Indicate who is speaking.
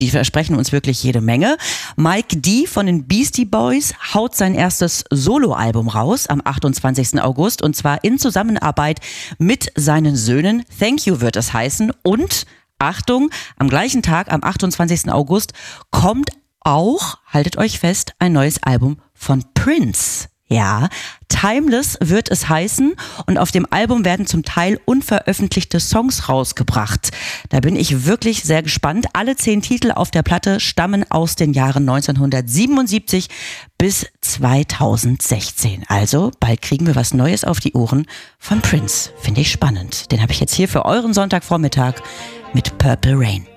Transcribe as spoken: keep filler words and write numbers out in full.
Speaker 1: Die versprechen uns wirklich jede Menge. Mike D. von den Beastie Boys haut sein erstes Soloalbum raus am achtundzwanzigsten August und zwar in Zusammenarbeit mit seinen Söhnen. Thank You wird es heißen. Und, Achtung, am gleichen Tag, am achtundzwanzigsten August, kommt auch, haltet euch fest, ein neues Album von Prince. Ja, Timeless wird es heißen und auf dem Album werden zum Teil unveröffentlichte Songs rausgebracht. Da bin ich wirklich sehr gespannt. Alle zehn Titel auf der Platte stammen aus den Jahren neunzehnhundertsiebenundsiebzig bis zweitausendsechzehn. Also bald kriegen wir was Neues auf die Ohren von Prince. Finde ich spannend. Den habe ich jetzt hier für euren Sonntagvormittag mit Purple Rain.